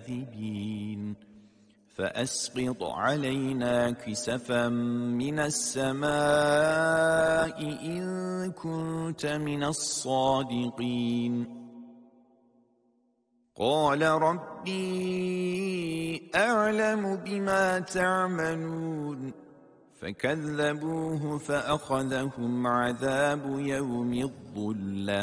كاذبين فأسقط علينا كسفا من السماء إن كنت من الصادقين قال ربي أعلم بما تعملون فكذبوه فأخذهم عذاب يوم الظلة